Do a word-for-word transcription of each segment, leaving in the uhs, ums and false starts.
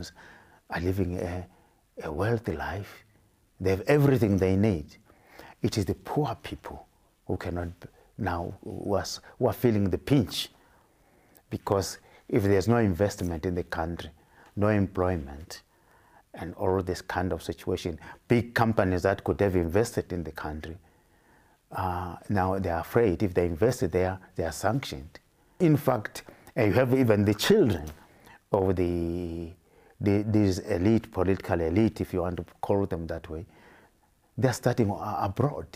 Christians are living a, a wealthy life. They have everything they need. It is the poor people who cannot now, who are, who are feeling the pinch, because if there's no investment in the country, no employment, and all this kind of situation, big companies that could have invested in the country, uh, now they're afraid if they invested there, they are sanctioned. In fact, you have even the children of the, the these elite, political elite, if you want to call them that way, they're studying abroad.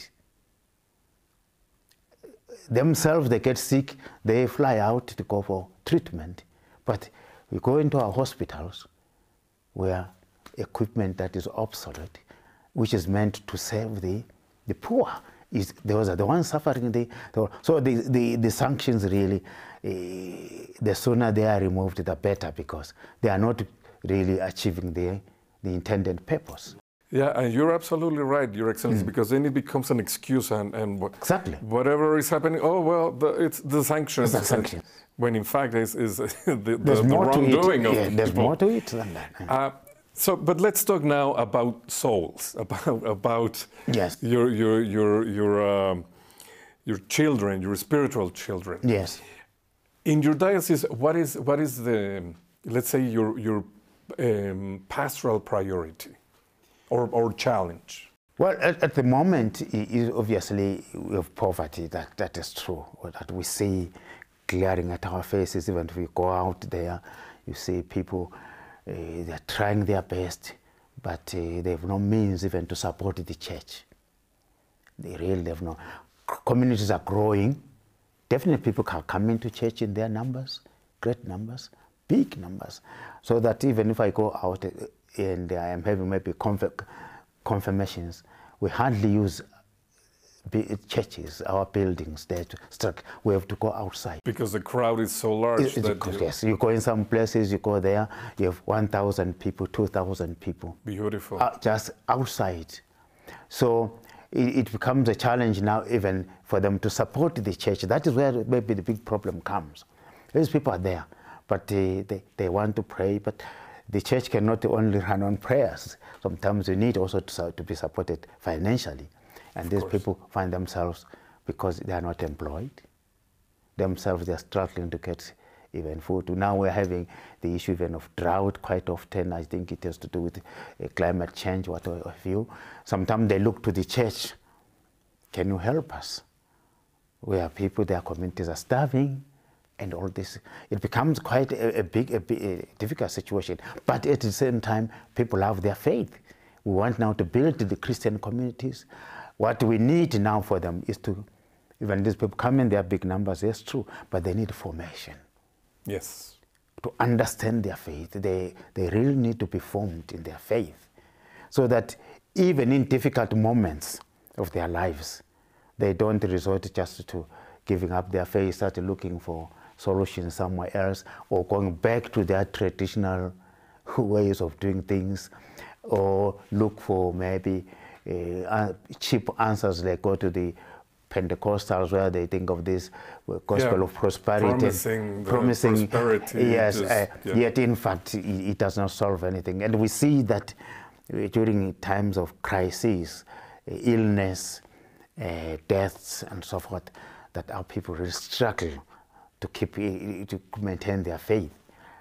Themselves, they get sick, they fly out to go for treatment. But we go into our hospitals where equipment that is obsolete, which is meant to save the, the poor, is those are the ones suffering. The, the, so the, the, the sanctions really, uh, the sooner they are removed, the better, because they are not really achieving the, the intended purpose. Yeah, and you're absolutely right, Your Excellency, mm. because then it becomes an excuse, and, and what, exactly. whatever is happening, oh, well, the, it's the sanctions. It's the sanctions. When in fact is, is the, the, there's the more wrongdoing to it. of yeah, people. There's more to it than that. Uh, so, but let's talk now about souls, about, about yes. your, your, your, your, um, your children, your spiritual children. Yes. In your diocese, what is, what is the, let's say, your, your um, pastoral priority? Or, or challenge? Well, at, at the moment, it, obviously, we have poverty, that, that is true, that we see glaring at our faces. Even if we go out there, you see people, uh, they're trying their best, but uh, they have no means even to support the church. They really have no. Communities are growing. Definitely people are coming to church in their numbers, great numbers, big numbers, so that even if I go out, uh, and I am having maybe confirmations, we hardly use churches, our buildings there to struck. We have to go outside. Because the crowd is so large. It, that you, yes, you go in some places, you go there, you have one thousand people, two thousand people. Beautiful. Uh, just outside. So it, it becomes a challenge now even for them to support the church. That is where maybe the big problem comes. These people are there, but they, they, they want to pray, but the church cannot only run on prayers. Sometimes you need also to, to be supported financially. And of these course. people find themselves, because they are not employed, themselves they are struggling to get even food. Now we're having the issue even of drought quite often. I think it has to do with uh, climate change, what have you. Sometimes they look to the church. Can you help us? Where people, their communities are starving, and all this, it becomes quite a, a big, a, big, a difficult situation. But at the same time, people have their faith. We want now to build the Christian communities. What we need now for them is to, even these people come in their big numbers, yes, true, but they need formation. Yes. To understand their faith, they, they really need to be formed in their faith, so that even in difficult moments of their lives, they don't resort just to giving up their faith, start looking for solutions somewhere else, or going back to their traditional ways of doing things, or look for maybe uh, cheap answers, like go to the Pentecostals where they think of this gospel yeah, of prosperity. Promising, promising prosperity. Yes, just, uh, yeah. yet in fact it, it does not solve anything. And we see that uh, during times of crises, uh, illness, uh, deaths and so forth, that our people really struggle to keep, to maintain their faith.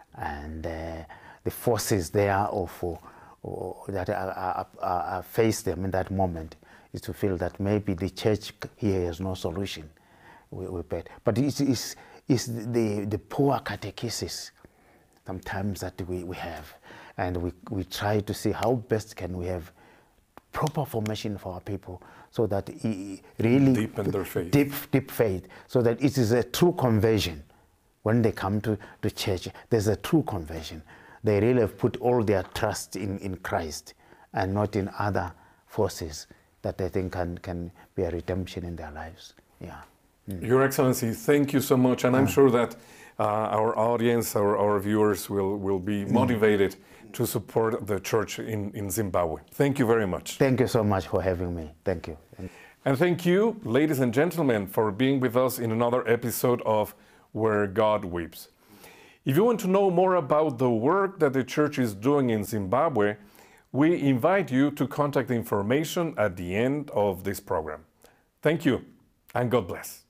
And uh, the forces there of, uh, that are, are, are, are face them in that moment is to feel that maybe the church here has no solution. We, we bet. But it's, it's, it's the, the poor catechesis sometimes that we, we have. And we, we try to see how best can we have proper formation for our people, so that it really deepen their faith. Deep, deep faith, so that it is a true conversion. When they come to, to church, there's a true conversion. They really have put all their trust in, in Christ and not in other forces that they think can, can be a redemption in their lives. Yeah. Mm. Your Excellency, thank you so much. And I'm mm. sure that uh, our audience, our, our viewers will, will be mm. motivated to support the church in, in Zimbabwe. Thank you very much. Thank you so much for having me. Thank you. And thank you, ladies and gentlemen, for being with us in another episode of Where God Weeps. If you want to know more about the work that the church is doing in Zimbabwe, we invite you to contact information at the end of this program. Thank you, and God bless.